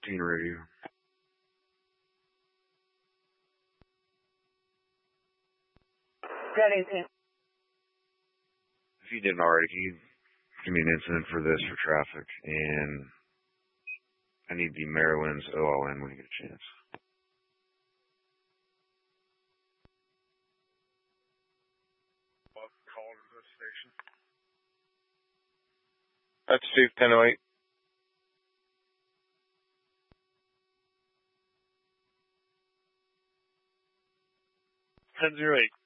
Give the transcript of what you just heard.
18 radio. Red 18. If you didn't already, can you give me an incident for this for traffic? And I need the Maryland's OLN when you get a chance. Call to the station. That's Steve 1008. 1008.